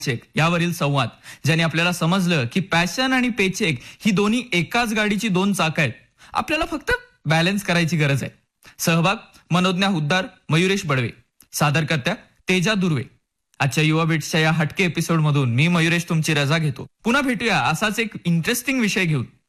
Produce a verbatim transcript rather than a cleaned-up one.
Check यावरील संवाद, ज्याने आपल्याला समजलं की पॅशन आणि पेचेक ही दोन्ही एकाच गाडीची दोन चाकं आहेत. आपल्याला फक्त बॅलन्स करायची गरज आहे. सहभाग मनोज्ञा हुद्दार, मयुरेश बडवे. सादरकर्त्या तेजा दुर्वे. आजच्या युवा बिट्सच्या या हटके एपिसोड मधून मी मयुरेश तुमची रजा घेतो. पुन्हा भेटूया असाच एक इंटरेस्टिंग विषय घेऊन.